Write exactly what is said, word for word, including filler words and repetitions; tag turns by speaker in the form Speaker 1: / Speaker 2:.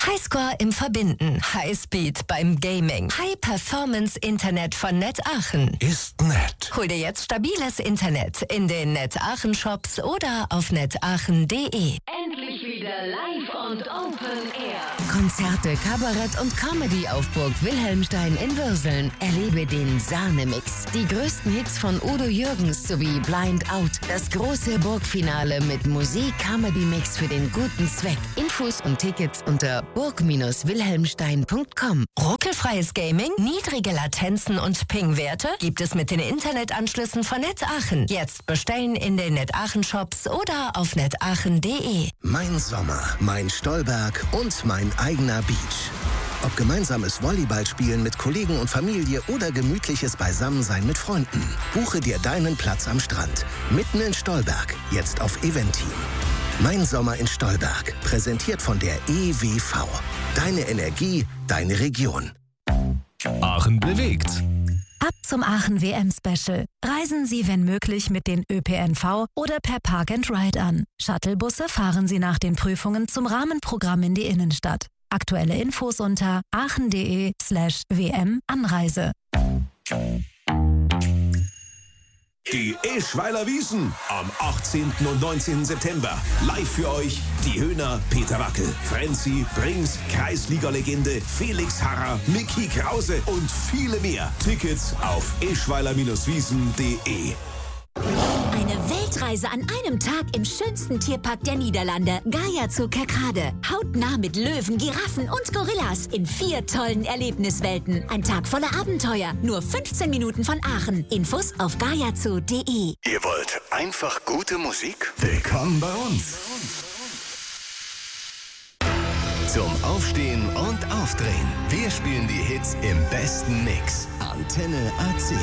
Speaker 1: Highscore im Verbinden, Highspeed beim Gaming, High-Performance-Internet von Net Aachen.
Speaker 2: Ist nett.
Speaker 1: Hol dir jetzt stabiles Internet in den Net Aachen Shops oder auf netaachen punkt de.
Speaker 3: Endlich wieder live und Open Air.
Speaker 1: Konzerte, Kabarett und Comedy auf Burg Wilhelmstein in Würseln. Erlebe den Sahne-Mix. Die größten Hits von Udo Jürgens sowie Blind Out. Das große Burgfinale mit Musik-Comedy-Mix für den guten Zweck. Infos und Tickets unter burg wilhelmstein punkt com. Ruckelfreies Gaming, niedrige Latenzen und Ping-Werte gibt es mit den Internetanschlüssen von Net Aachen. Jetzt bestellen in den Net Aachen Shops oder auf netaachen punkt de.
Speaker 4: Mein Sommer, mein Stolberg und mein eigener Beach. Ob gemeinsames Volleyballspielen mit Kollegen und Familie oder gemütliches Beisammensein mit Freunden. Buche dir deinen Platz am Strand. Mitten in Stolberg. Jetzt auf Eventim. Mein Sommer in Stolberg. Präsentiert von der E W V. Deine Energie, deine Region.
Speaker 2: Aachen bewegt.
Speaker 5: Ab zum Aachen W M-Special. Reisen Sie, wenn möglich, mit den Ö P N V oder per Park and Ride an. Shuttlebusse fahren Sie nach den Prüfungen zum Rahmenprogramm in die Innenstadt. Aktuelle Infos unter aachen punkt de slash W M Anreise.
Speaker 2: Die Eschweiler Wiesn am achtzehnten und neunzehnten September. Live für euch die Höhner, Peter Wackel, Frenzy, Brings, Kreisliga-Legende, Felix Harrer, Micky Krause und viele mehr. Tickets auf eschweiler wiesn punkt de.
Speaker 6: Eine Weltreise an einem Tag im schönsten Tierpark der Niederlande. Gaia Zoo Kerkrade. Hautnah mit Löwen, Giraffen und Gorillas in vier tollen Erlebniswelten. Ein Tag voller Abenteuer. Nur fünfzehn Minuten von Aachen. Infos auf gaia zoo punkt de.
Speaker 7: Ihr wollt einfach gute Musik? Willkommen bei uns. Zum Aufstehen und Aufdrehen. Wir spielen die Hits im besten Mix. Antenne A C.